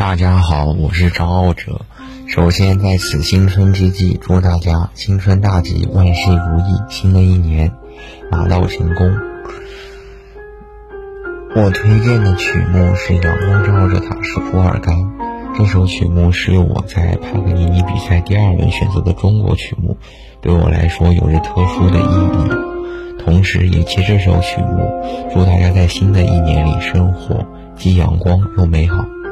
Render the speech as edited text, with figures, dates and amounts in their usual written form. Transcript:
大家好，我是张傲者。首先在此新春之际，祝大家新春大吉，万事如意，新的一年马到成功。我推荐的曲目是《阳光照着塔什普尔干》，这首曲目是我在帕格尼尼比赛第2轮选择的中国曲目，对我来说有着特殊的意义。同时也借这首曲目，祝大家在新的一年里生活既阳光又美好。